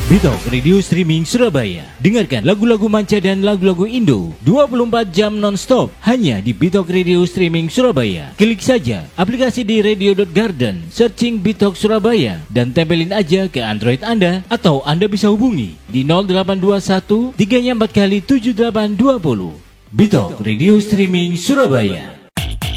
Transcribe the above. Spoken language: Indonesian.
Bitok Radio Streaming Surabaya. Dengarkan lagu-lagu manca dan lagu-lagu Indo 24 jam non-stop hanya di Bitok Radio Streaming Surabaya. Klik saja aplikasi di radio.garden, searching Bitok Surabaya dan tempelin aja ke Android Anda, atau Anda bisa hubungi di 0821 3 4 kali 7820. Bitok Radio Streaming Surabaya.